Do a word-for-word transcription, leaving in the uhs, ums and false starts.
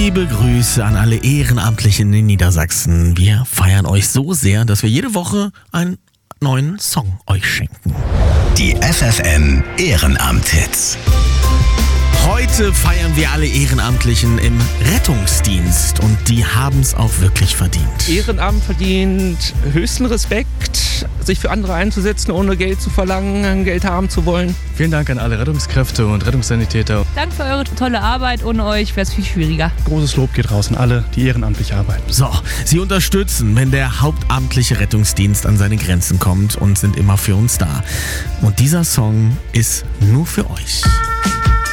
Liebe Grüße an alle Ehrenamtlichen in Niedersachsen. Wir feiern euch so sehr, dass wir jede Woche einen neuen Song euch schenken. Die F F M Ehrenamt-Hits. Heute feiern wir alle Ehrenamtlichen im Rettungsdienst und die haben es auch wirklich verdient. Ehrenamt verdient höchsten Respekt, sich für andere einzusetzen, ohne Geld zu verlangen, Geld haben zu wollen. Vielen Dank an alle Rettungskräfte und Rettungssanitäter. Danke für eure tolle Arbeit. Ohne euch wäre es viel schwieriger. Großes Lob geht raus an alle, die ehrenamtlich arbeiten. So, sie unterstützen, wenn der hauptamtliche Rettungsdienst an seine Grenzen kommt und sind immer für uns da. Und dieser Song ist nur für euch.